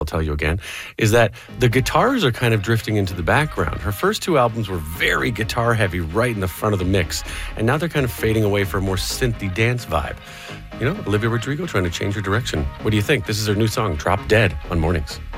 I'll tell you again, is that the guitars are kind of drifting into the background. Her first two albums were very guitar heavy right in the front of the mix, and now they're kind of fading away for a more synthy dance vibe. You know, Olivia Rodrigo trying to change her direction. What do you think? This is her new song, Drop Dead, on Mornings.